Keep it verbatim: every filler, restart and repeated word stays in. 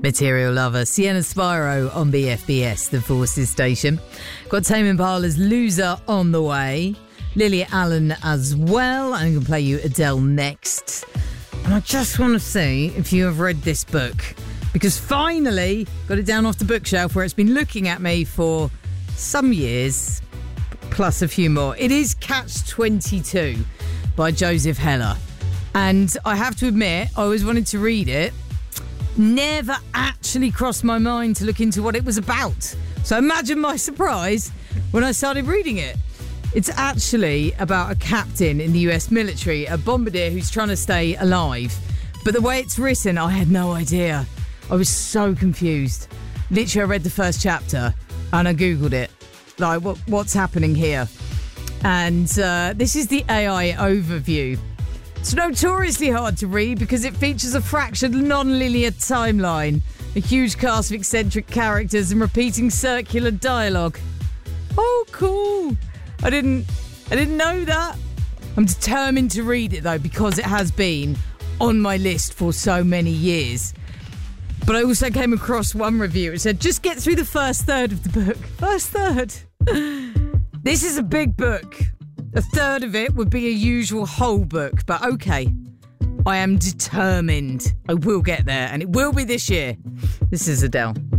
Material Lover, Sienna Spyro on B F B S, the Forces Station. Got Tame Impala's Loser on the way. Lily Allen as well. I'm going to play you Adele next. And I just want to see if you have read this book, because finally got it down off the bookshelf where it's been looking at me for some years, plus a few more. It is Catch twenty-two by Joseph Heller. And I have to admit, I always wanted to read it. Never actually crossed my mind to look into what it was about. So imagine my surprise when I started reading it. It's actually about a captain in the U S military, a bombardier who's trying to stay alive. But the way it's written, I had no idea. I was so confused. Literally, I read the first chapter and I Googled it. Like, what, what's happening here? And uh, this is the A I overview. It's notoriously hard to read because it features a fractured, non-linear timeline, a huge cast of eccentric characters and repeating circular dialogue. Oh, cool. I didn't, I didn't know that. I'm determined to read it, though, because it has been on my list for so many years. But I also came across one review. It said, just get through the first third of the book. First third. This is a big book. A third of it would be a usual whole book, but okay. I am determined. I will get there, and it will be this year. This is Adele.